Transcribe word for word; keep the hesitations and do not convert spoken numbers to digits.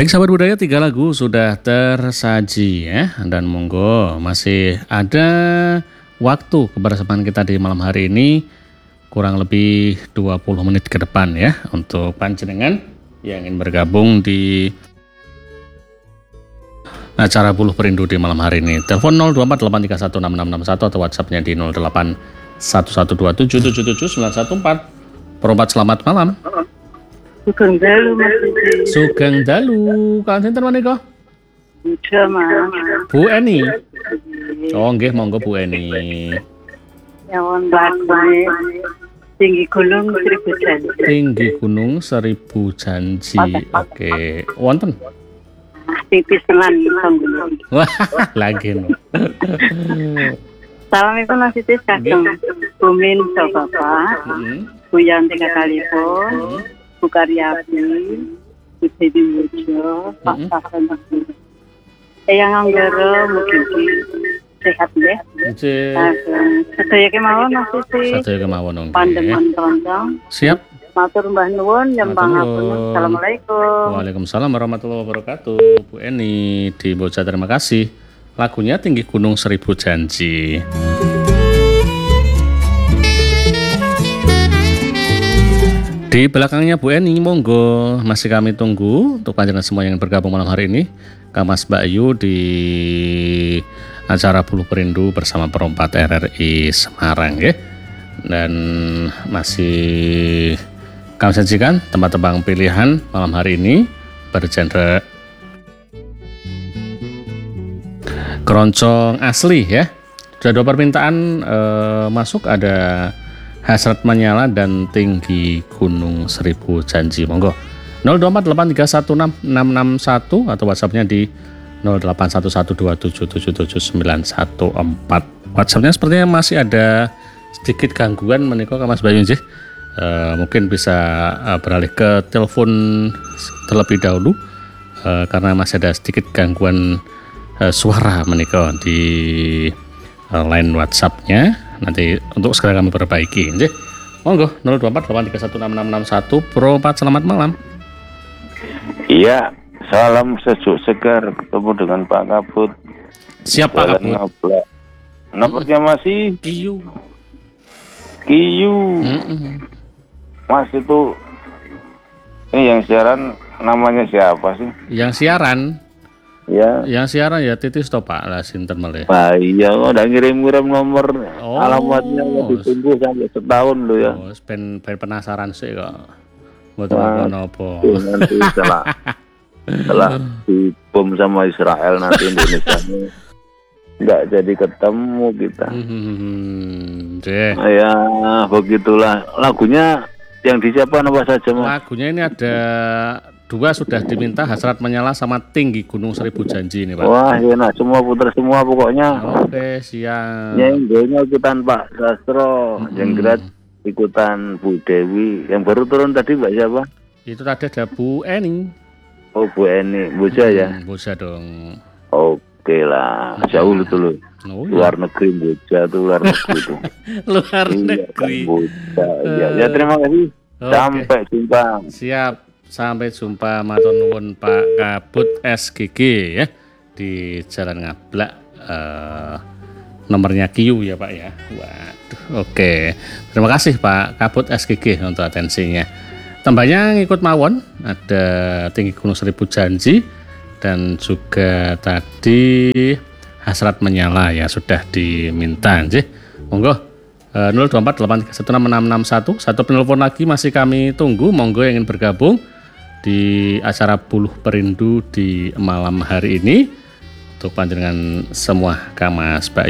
Baik sahabat budaya, tiga lagu sudah tersaji ya. Dan monggo masih ada waktu kebersamaan kita di malam hari ini kurang lebih dua puluh menit ke depan ya, untuk panjenengan yang ingin bergabung di acara Buluh Perindu di malam hari ini. Telepon nol dua empat delapan tiga satu enam enam enam satu atau WhatsAppnya di nol delapan satu satu dua tujuh tujuh tujuh sembilan satu empat. Perompat selamat malam. Sugeng dalu Mas. Sugeng dalu. Kalian sinten menika? Iya, Mas. Bu Eni. Oh, nggih, monggo Bu Eni. Nyawon lagune Tinggi Gunung Seribu Janji. Tinggi Gunung Seribu Janji. Oke, wonten. Tipis tenan gunung. Wah, lagi no. Salamipun Mas Titis kagem Bumin so Bapak. Heeh. Bu Yanti kakalipun. Bu Karyapi, Bu Dewi Mujo, Pak Safran. Eyang Anggara mugi sehat nggih. Nggih. Sedaya kemawon Mas Titis. Sadaya kemawon nggih. Pandemen tontong. Siap. Matur mbah nuwun nyembang Matur nuwun. Assalamualaikum. Waalaikumsalam warahmatullahi wabarakatuh. Bu Eni di Bocah, terima kasih. Lagunya Tinggi Gunung Seribu Janji. Di belakangnya Bu Eni, monggo masih kami tunggu untuk panjenengan semua yang bergabung malam hari ini. Kamas Bayu di acara Buluh Perindu bersama Perompat R R I Semarang ya. Dan masih kami sajikan tempat-tempat pilihan malam hari ini bergenre keroncong asli ya. Sudah dua permintaan eh, masuk, ada Hasrat Menyala dan Tinggi Gunung Seribu Janji. Monggo nol dua empat delapan tiga satu enam enam enam satu atau WhatsAppnya di nol delapan satu satu dua tujuh tujuh tujuh sembilan satu empat. WhatsAppnya sepertinya masih ada sedikit gangguan menika Mas Bayu nggih. Uh, mungkin bisa uh, beralih ke telepon terlebih dahulu uh, karena masih ada sedikit gangguan uh, suara menika di uh, line WhatsAppnya. Nanti untuk segera kami perbaiki nggih. Monggo nol dua empat delapan tiga satu enam enam enam satu. Perompat selamat malam. Iya, salam sejuk segar, ketemu dengan Pak Kabut. Siap Pak Kabut. Nomornya masih Kiyu. Kiyu. Mm-mm. Mas itu ini yang siaran namanya siapa sih? Yang siaran, Ya. yang siaran ya Titis to Pak lah sinten meleh. Nah, iya, udah ngirim-ngirim nomor Oh. alamatnya ditunggu sampai setahun lo ya. Oh, ben, ben penasaran sih kok. Mboten Wah, apa-apa. Tuh, nanti setelah setelah dibom sama Israel nanti Indonesia nggak jadi ketemu kita. Hmm, deh. Nah, ya begitulah lagunya. Yang disiapkan apa saja Mas? Lagunya ini ada dua sudah diminta, Hasrat Menyala sama Tinggi Gunung Seribu Janji ini Pak. Wah enak semua, putar semua pokoknya. Oke, siap. Yang ikutan Pak Sastro, Hmm. yang gerak ikutan Bu Dewi, yang baru turun tadi Mbak siapa? Itu tadi ada Bu Eni. Oh Bu Eni, Boja ya? Hmm, Boja dong. Oke lah, jauh itu loh. Oh, Luar negeri Boja tuh, luar negeri tuh. luar Iya, negeri. kan, Boja. Ya, ya terima kasih. Oke. Sampai jumpa. Siap, sampai jumpa matur nuwun Pak Kabut S G G ya di Jalan Ngablak, eh, nomornya Q ya Pak ya. Waduh, oke. Terima kasih Pak Kabut S G G untuk atensinya. Tambahnya ngikut mawon ada Tinggi Gunung Seribu Janji dan juga tadi Hasrat Menyala ya sudah diminta nggih. Monggo nol dua empat delapan tiga satu enam enam enam satu. Satu penelpon lagi masih kami tunggu. Monggo yang ingin bergabung di acara Buluh Perindu di malam hari ini untuk panjenengan semua Kamas Bayu.